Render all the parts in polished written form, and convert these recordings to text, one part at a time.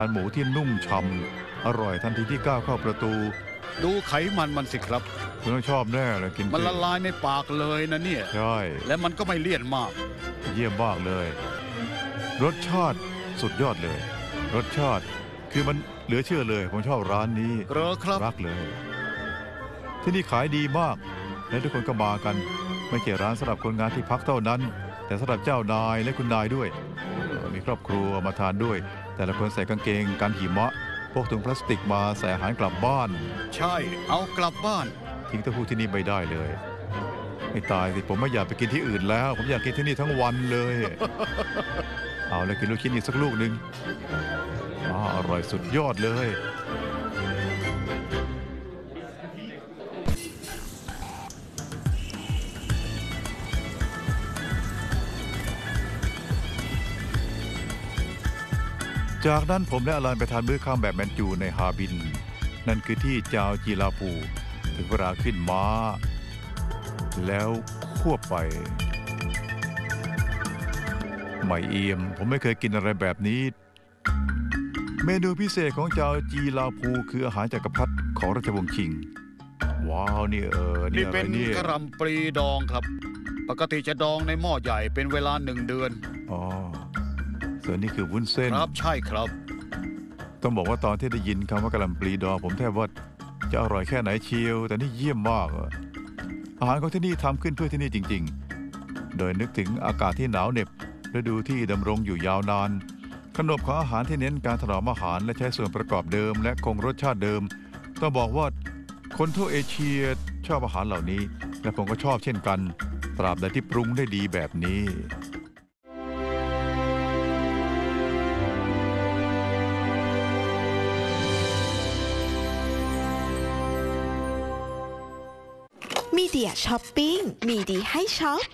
านหมูที่นุ่มฉ่ำอร่อยทันทีที่ก้าวเข้าประตูดูไขมันสิครับคุณต้องชอบแน่เลยกินมันละลายในปากเลยนะเนี่ยใช่และมันก็ไม่เลี่ยนมากเยี่ยมมากเลยรสชาติสุดยอดเลยรสชาติคือมันเหลือเชื่อเลยผมชอบร้านนี้รักเลยที่นี่ขายดีมากและทุกคนก็มากันไม่ใช่ร้านสำหรับคนงานที่พักเท่านั้นแต่สำหรับเจ้านายและคุณนายด้วยมีครอบครัวมาทานด้วยแต่ละคนใส่กางเกงกันหิมะพกถุงพลาสติกมาใส่อาหารกลับบ้านใช่เอากลับบ้านทิ้งเต้าหู้ที่นี่ไม่ได้เลยไม่ตายสิผมไม่อยากไปกินที่อื่นแล้วผมอยากกินที่นี่ทั้งวันเลยเอาเลยกินลูกชิ้นอีกสักลูกหนึ่งอร่อยสุดยอดเลยจากนั้นผมและอลันไปทานมื้อค่ำแบบแมนจูในฮาบินนั่นคือที่จาวจีลาปูถึงเวลาขึ้นม้าแล้วควบไปไม่เอี่ยมผมไม่เคยกินอะไรแบบนี้เมนูพิเศษของจาวจีลาปูคืออาหารจักรพรรดิของราชวงศ์ชิงว้าวนี่เป็นกระหล่ำปลีดองครับปกติจะดองในหม้อใหญ่เป็นเวลา1 เดือนส่วนนี้คือวุ้นเส้นครับใช่ครับต้องบอกว่าตอนที่ได้ยินคำว่ากะหล่ำปลีดองผมแทบว่าจะอร่อยแค่ไหนเชียวแต่นี่เยี่ยมมากอาหารของที่นี่ทำขึ้นเพื่อที่นี่จริงๆโดยนึกถึงอากาศที่หนาวเหน็บฤดูที่ดำรงอยู่ยาวนานขนบของอาหารที่เน้นการถนอมอาหารและใช้ส่วนประกอบเดิมและคงรสชาติเดิมต้องบอกว่าคนทั่วเอเชียชอบอาหารเหล่านี้และผมก็ชอบเช่นกันตราบใดที่ปรุงได้ดีแบบนี้มีเดียช้อปปิ้งมีดีให้ช็อป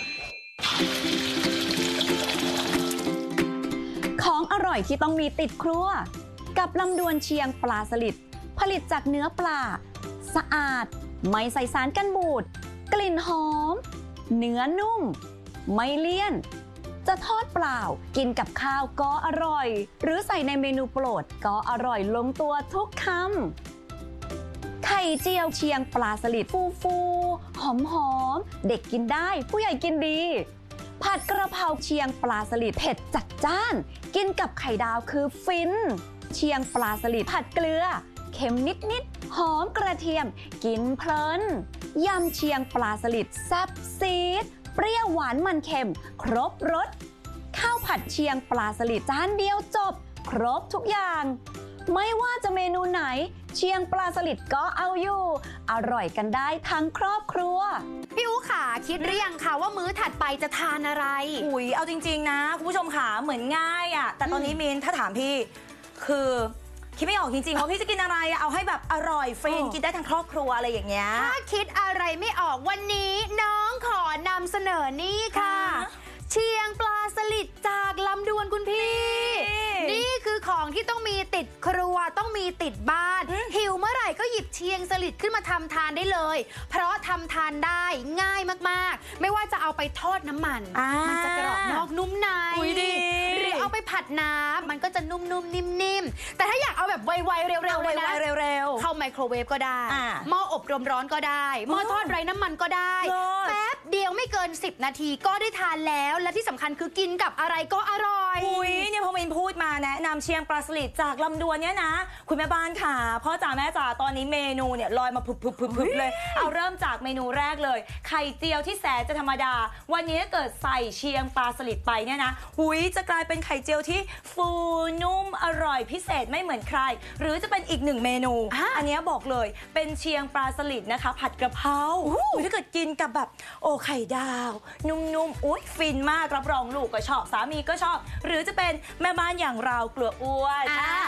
ของอร่อยที่ต้องมีติดครัวกับลำดวนเชียงปลาสลิดผลิตจากเนื้อปลาสะอาดไม่ใส่สารกันบูดกลิ่นหอมเนื้อนุ่มไม่เลี่ยนจะทอดเปล่ากินกับข้าวก็อร่อยหรือใส่ในเมนูโปรดก็อร่อยลงตัวทุกคำไข่เจียวเชียงปลาสลิดฟูหอมเด็กกินได้ผู้ใหญ่กินดีผัดกระเพราเชียงปลาสลิดเผ็ดจัดจ้านกินกับไข่ดาวคือฟินเชียงปลาสลิดผัดเกลือเค็มนิดหอมกระเทียมกินเพลินยำเชียงปลาสลิดแซ่บซีดเปรี้ยวหวานมันเค็มครบรสข้าวผัดเชียงปลาสลิดจานเดียวจบครบทุกอย่างไม่ว่าจะเมนูไหนเชียงปลาสลิดก็เอาอยู่อร่อยกันได้ทั้งครอบครัวพี่อู๋ขาคิดหรือยังคะว่ามื้อถัดไปจะทานอะไรเอาจริงๆนะคุณผู้ชมขาเหมือนง่ายอ่ะแต่ตอนนี้มินถ้าถามพี่คือคิดไม่ออกจริงๆว่าพี่จะกินอะไรเอาให้แบบอร่อยฟินกินได้ทั้งครอบครัวอะไรอย่างเงี้ยถ้าคิดอะไรไม่ออกวันนี้น้องขอนำเสนอนี่ค่ะเชียงปลาสลิดจากลำดวนคุณพี่นี่คือของที่ต้องมีติดครัวต้องมีติดบ้านหิวเมื่อไหร่ก็หยิบเชียงสลิดขึ้นมาทำทานได้เลยเพราะทำทานได้ง่ายมากๆไม่ว่าจะเอาไปทอดน้ำมันมันจะกรอบนอกนุ่มในหรือเอาไปผัดน้ำมันก็จะนุ่มๆนิ่มๆแต่ถ้าอยากเอาแบบไวๆเร็วๆเลยนะเข้าไมโครเวฟก็ได้หม้ออบลมร้อนก็ได้หม้อทอดไร้น้ำมันก็ได้แป๊บเดียวไม่เกิน10 นาทีก็ได้ทานแล้วและที่สำคัญคือกินกับอะไรก็อร่อยเนี่ยพอมินพูดมาแนะนำเชียงปลาสลิดจากลำดวนเนี่ยนะคุณแม่บ้านค่ะพ่อจ๋าแม่จ๋าตอนนี้เมนูเนี่ยลอยมาพึบเลยเอาเริ่มจากเมนูแรกเลยไข่เจียวที่แสนจะธรรมดาวันนี้เกิดใส่เชียงปลาสลิดไปเนี่ยนะจะกลายเป็นไข่เจียวที่ฟูนุ่มอร่อยพิเศษไม่เหมือนใครหรือจะเป็นอีก1 เมนูอันนี้บอกเลยเป็นเชียงปลาสลิดนะคะผัดกระเพราถ้าเกิดกินกับแบบไข่ดาวนุ่มๆฟินมากรับรองลูกก็ชอบสามีก็ชอบหรือจะเป็นแม่บ้านอย่างเรากลัวอ้วนก็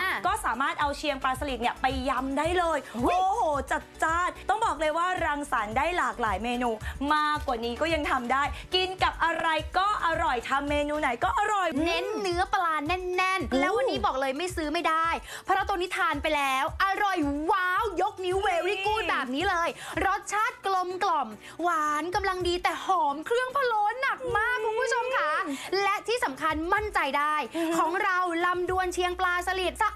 สามารถเอาเชียงปลาสลิดเนี่ยไปยำได้เลยโอ้โหจัดจ้านต้องบอกเลยว่ารังสรรค์ได้หลากหลายเมนูมากกว่านี้ก็ยังทำได้กินกับอะไรก็อร่อยทำเมนูไหนก็อร่อยเน้นเนื้อปลาแน่นๆแล้ววันนี้บอกเลยไม่ซื้อไม่ได้เพราะเราตัวนี้ทานไปแล้วอร่อยว้าวยกนิ้วเวรี่กูดแบบนี้เลยรสชาติกลมกล่อมหวานกำลังดีแต่หอมเครื่องพะโล้หนักมากคุณผู้ชมค่ะและที่สำคัญมั่นใจได้ของเราลำดวนเชียงปลาสลิด